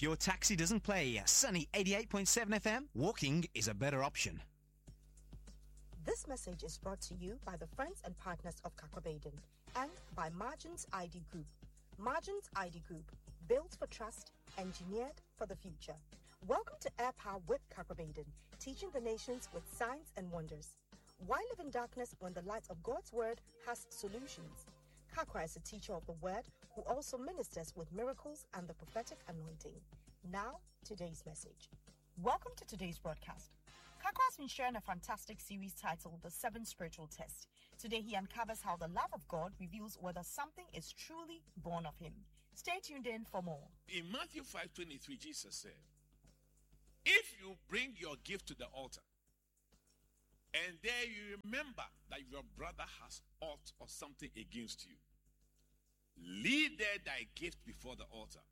If your taxi doesn't play Sunny 88.7 FM, walking is a better option. This message is brought to you by the friends and partners of Kakwa and by Margins ID Group. Margins ID Group, built for trust, engineered for the future. Welcome to Air Power with Kakwa, teaching the nations with signs and wonders. Why live in darkness when the light of God's word has solutions? Kakwa is a teacher of the word who also ministers with miracles and the prophetic anointing. Now, today's message. Welcome to today's broadcast. Kakwa has been sharing a fantastic series titled The Seven Spiritual Tests. Today he uncovers how the love of God reveals whether something is truly born of him. Stay tuned in for more. In Matthew 5:23, Jesus said, if you bring your gift to the altar, and there you remember that your brother has aught or something against you, leave there thy gift before the altar.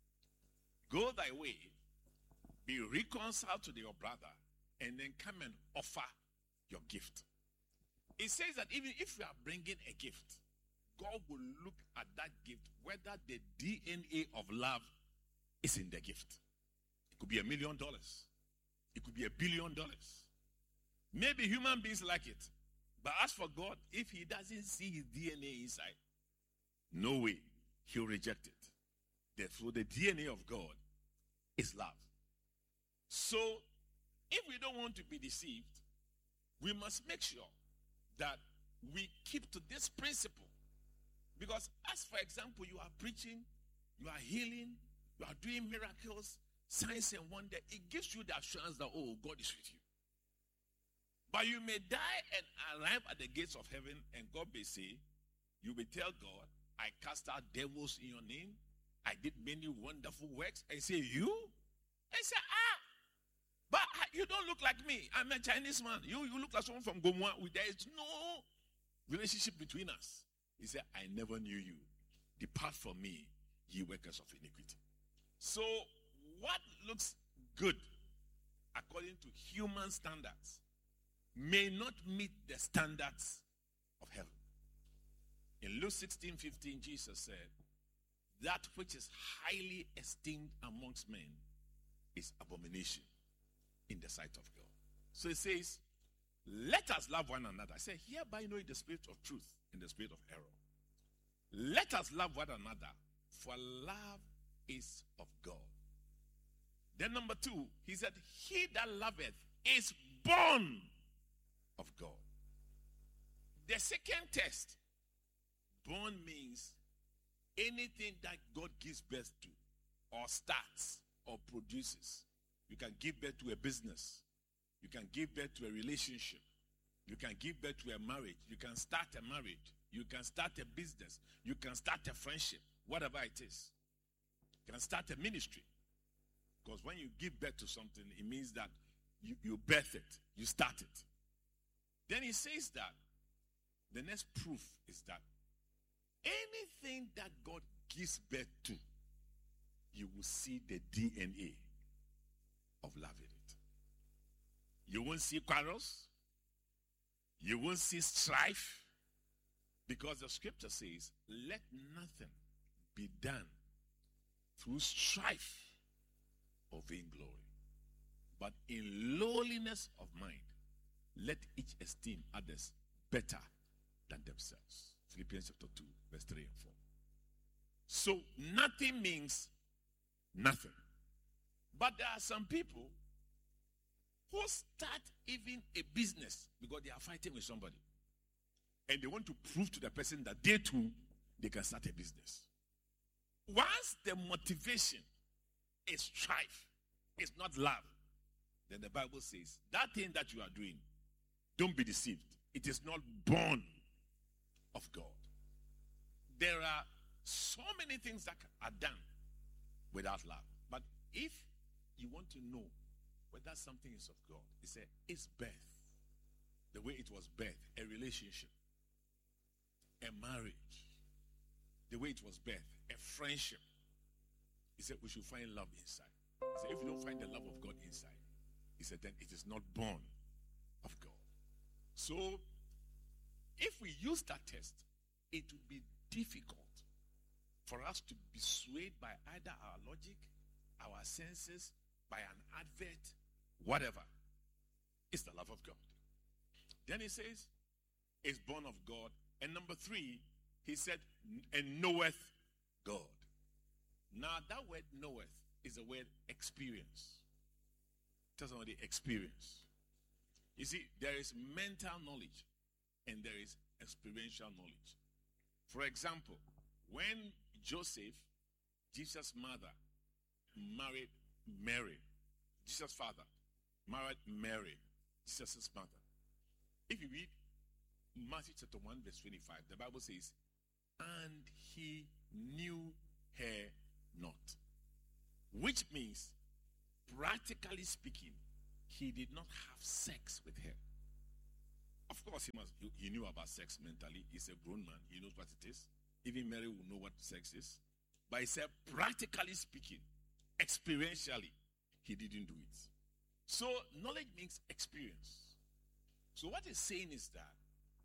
Go thy way, be reconciled to your brother, and then come and offer your gift. It says that even if you are bringing a gift, God will look at that gift, whether the DNA of love is in the gift. It could be $1 million. It could be $1 billion. Maybe human beings like it. But as for God, if he doesn't see his DNA inside, no way, he'll reject it. Therefore, the DNA of God is love. So, if we don't want to be deceived, we must make sure that we keep to this principle. Because as, for example, you are preaching, you are healing, you are doing miracles, signs and wonder, it gives you the assurance that, oh, God is with you. But you may die and arrive at the gates of heaven, and God may say, you will tell God, I cast out devils in your name. I did many wonderful works. And say, you? And say, but you don't look like me. I'm a Chinese man. You look like someone from Gomwa. There is no relationship between us. He said, I never knew you. Depart from me, ye workers of iniquity. So, what looks good according to human standards may not meet the standards of heaven. In Luke 16:15, Jesus said, that which is highly esteemed amongst men is abomination in the sight of God. So it says, let us love one another. I say, hereby knowing the spirit of truth and the spirit of error. Let us love one another, for love is of God. Then number 2, he said, he that loveth is born of God. The second test, born means anything that God gives birth to, or starts, or produces. You can give birth to a business. You can give birth to a relationship. You can give birth to a marriage. You can start a marriage. You can start a business. You can start a friendship, whatever it is. You can start a ministry. Because when you give birth to something, it means that you birth it. You start it. Then he says that the next proof is that anything that God gives birth to, you will see the DNA of loving it. You won't see quarrels. You won't see strife. Because the scripture says, let nothing be done through strife or vainglory, but in lowliness of mind, let each esteem others better than themselves. Philippians chapter 2, verse 3 and 4. So nothing means nothing. But there are some people who start even a business because they are fighting with somebody. And they want to prove to the person that they too, they can start a business. Once the motivation is strife, it's not love, then the Bible says, that thing that you are doing, don't be deceived. It is not born of God. There are so many things that are done without love. But if you want to know whether something is of God, it's birth. The way it was birthed, a relationship, a marriage, the way it was birthed, a friendship. He said we should find love inside. He said if you don't find the love of God inside, he said then it is not born of God. So if we use that test, it would be difficult for us to be swayed by either our logic, our our senses, by an advert, whatever. It's the love of God. Then he says, it's born of God. And number 3, he said, and knoweth God. Now that word knoweth is the word experience. Tell somebody experience. You see, there is mental knowledge and there is experiential knowledge. For example, when Joseph, Jesus' mother, married Mary, Jesus' father married Mary, Jesus' mother. If you read Matthew chapter 1 verse 25, the Bible says, and he knew her not. Which means, practically speaking, he did not have sex with her. Of course, he knew about sex mentally. He's a grown man. He knows what it is. Even Mary will know what sex is. But he said, practically speaking, experientially, he didn't do it. So, knowledge means experience. So, what he's saying is that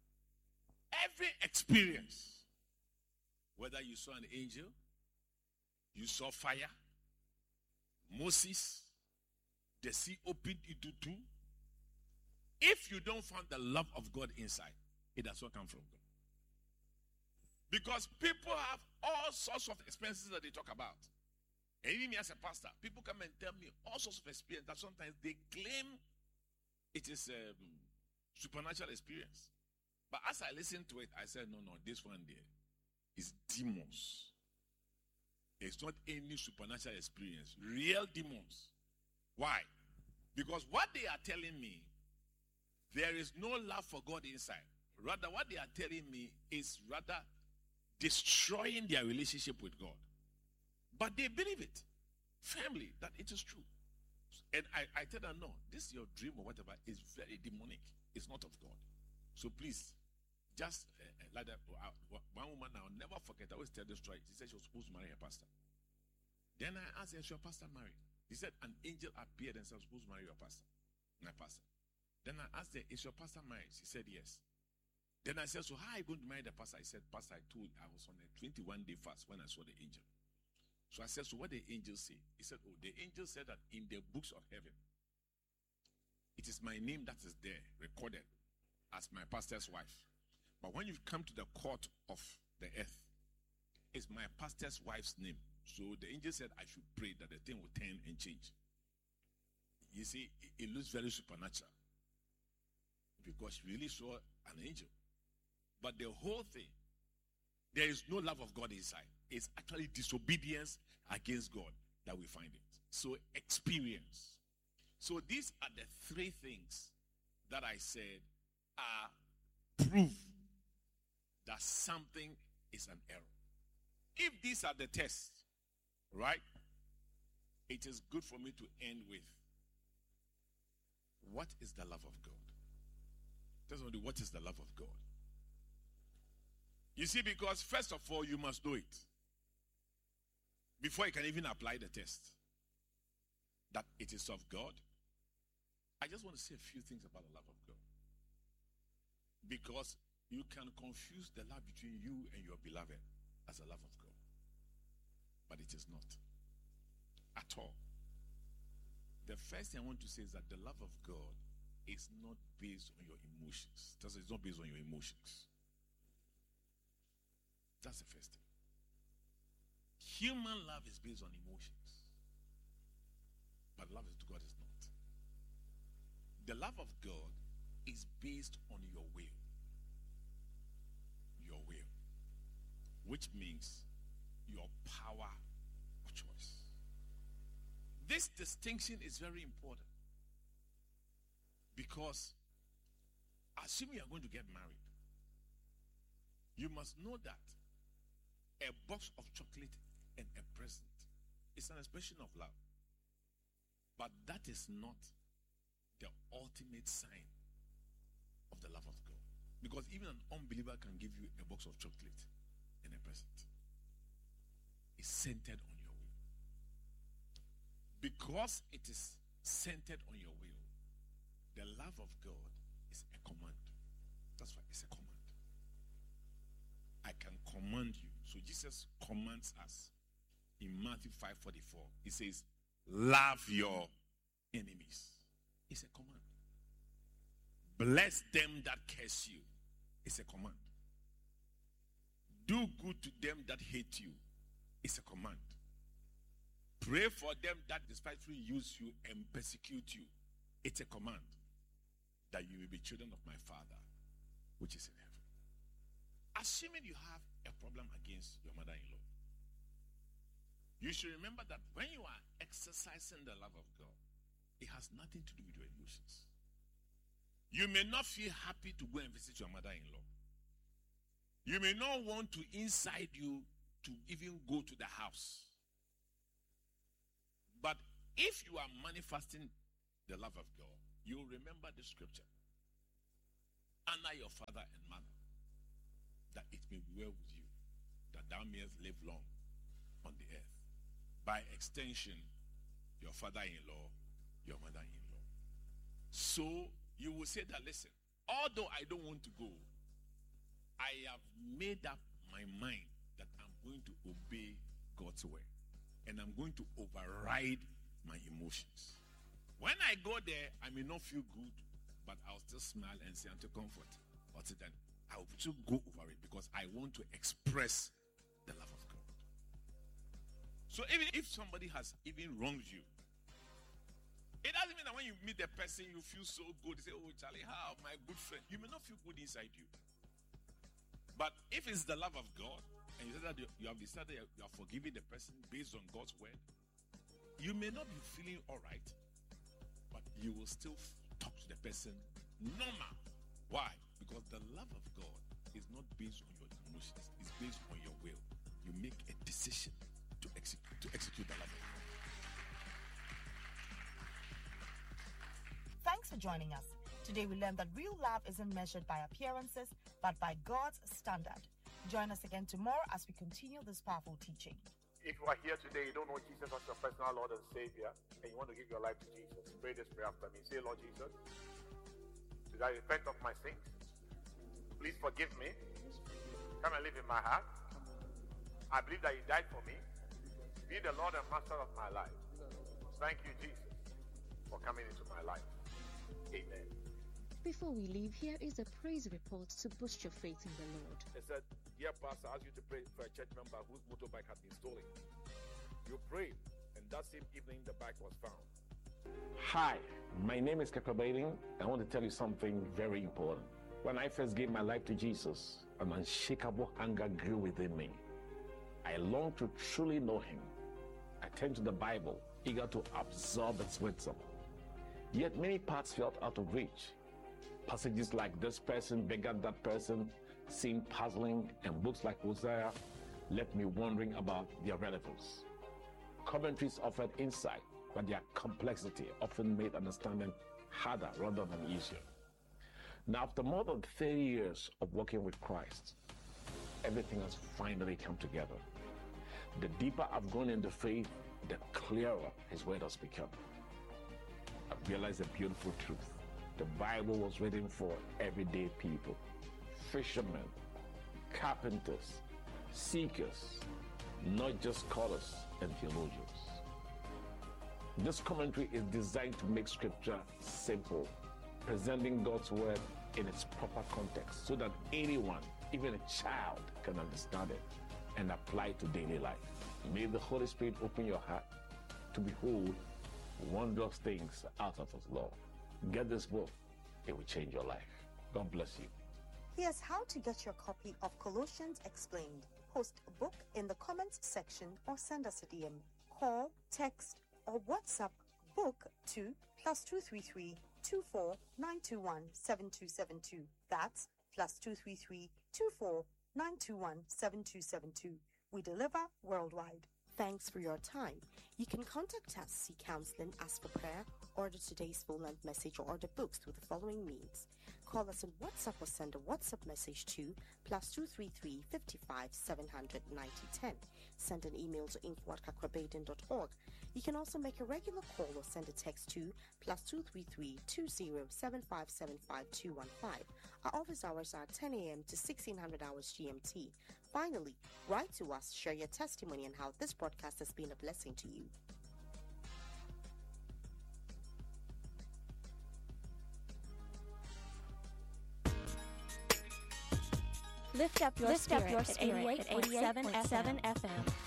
every experience, whether you saw an angel, you saw fire, Moses, the sea opened into two. If you don't find the love of God inside, it does not come from God. Because people have all sorts of experiences that they talk about. And even me as a pastor, people come and tell me all sorts of experience that sometimes they claim it is a supernatural experience. But as I listened to it, I said, no, this one there is demons. It's not any supernatural experience. Real demons. Why? Because what they are telling me, there is no love for God inside. Rather, what they are telling me is rather destroying their relationship with God. But they believe it firmly that it is true. And I tell them, no, this your dream or whatever is very demonic. It's not of God. So please, just like that, one woman I'll never forget, I always tell this story. She said she was supposed to marry a pastor. Then I asked her, is your pastor married? He said, an angel appeared and said, I'm supposed to marry your pastor. My pastor. Then I asked her, is your pastor married? She said, yes. Then I said, so how are you going to marry the pastor? He said, pastor, I told you I was on a 21-day fast when I saw the angel. So I said, so what did the angel say? He said, oh, the angel said that in the books of heaven, it is my name that is there, recorded as my pastor's wife. But when you come to the court of the earth, it's my pastor's wife's name. So the angel said I should pray that the thing will turn and change. You see, it looks very supernatural because you really saw an angel. But the whole thing, there is no love of God inside. It's actually disobedience against God that we find it. So experience. So these are the 3 things that I said are proof that something is an error. If these are the tests, right, it is good for me to end with, what is the love of God? Tell somebody, what is the love of God? You see, because first of all, you must know it before you can even apply the test that it is of God. I just want to say a few things about the love of God, because you can confuse the love between you and your beloved as a love of God, but it is not at all. The first thing I want to say is that the love of God is not based on your emotions. It's not based on your emotions. That's the first thing. Human love is based on emotions, but love to God is not. The love of God is based on your will. Your will. Which means your power of choice. This distinction is very important, because assuming you are going to get married, you must know that a box of chocolate and a present is an expression of love. But that is not the ultimate sign of the love of God. Because even an unbeliever can give you a box of chocolate and a present. It's centered on your will. Because it is centered on your will, the love of God is a command. That's why it's a command. I can command you. So Jesus commands us in Matthew 5:44. He says, Love your enemies. It's a command. Bless them that curse you. It's a command. Do good to them that hate you. It's a command. Pray for them that despitefully use you and persecute you. It's a command. That you will be children of my Father, which is in heaven. Assuming you have a problem against your mother-in-law, you should remember that when you are exercising the love of God, it has nothing to do with your emotions. You may not feel happy to go and visit your mother-in-law. You may not want to inside you to even go to the house. But if you are manifesting the love of God, you'll remember the scripture. Honor your father and mother, that it may be well with you, that thou mayest live long on the earth. By extension, your father-in-law, your mother-in-law. So you will say that, listen, although I don't want to go, I have made up my mind that I'm going to obey God's word. And I'm going to override my emotions. When I go there, I may not feel good, but I'll still smile and say, unto comfort. But then I'll still go over it because I want to express the love of God. So even if somebody has even wronged you, it doesn't mean that when you meet the person, you feel so good. You say, oh, Charlie, how my good friend. You may not feel good inside you. But if it's the love of God, and you say that you have decided you are forgiving the person based on God's word, you may not be feeling all right, but you will still talk to the person normal. Why? Because the love of God is not based on your emotions. It's based on your will. You make a decision to execute the love of God. Thanks for joining us. Today we learned that real love isn't measured by appearances, but by God's standard. Join us again tomorrow as we continue this powerful teaching. If you are here today, you don't know Jesus as your personal Lord and Savior, and you want to give your life to Jesus, pray this prayer after me. Say, Lord Jesus, today I repent of my sins. Please forgive me. Come and live in my heart. I believe that you died for me. Be the Lord and Master of my life. Thank you, Jesus, for coming into my life. Amen. Before we leave, here is a praise report to boost your faith in the Lord. It said, dear pastor, I asked you to pray for a church member whose motorbike had been stolen. You prayed, and that same evening the bike was found. Hi, my name is Kakabailing. I want to tell you something very important. When I first gave my life to Jesus, an unshakable hunger grew within me. I longed to truly know him. I turned to the Bible, eager to absorb its wisdom. Yet many parts felt out of reach. Passages like this person begat that person seemed puzzling, and books like Hosea left me wondering about their relevance. Commentaries offered insight, but their complexity often made understanding harder rather than easier. Now, after more than 30 years of working with Christ, everything has finally come together. The deeper I've gone in the faith, the clearer his word has become. I've realized a beautiful truth. The Bible was written for everyday people, fishermen, carpenters, seekers, not just scholars and theologians. This commentary is designed to make scripture simple, presenting God's word in its proper context so that anyone, even a child, can understand it and apply it to daily life. May the Holy Spirit open your heart to behold wondrous things out of his law. Get this book. It will change your life. God bless you. Here's how to get your copy of Colossians Explained. Post a book in the comments section or send us a DM. Call, text, or WhatsApp book to +233 24 921 7272. That's +233 24 921 7272. We deliver worldwide. Thanks for your time. You can contact us, seek counseling, ask for prayer, order today's full-length message, or order books through the following means. Call us on WhatsApp or send a WhatsApp message to +233 55 700 9010. Send an email to info@kakwabaden.org. You can also make a regular call or send a text to +233 20 7575 215. Our office hours are 10 a.m. to 1600 hours GMT. Finally, write to us, share your testimony and how this broadcast has been a blessing to you. Lift up your spirit at 88.7 FM.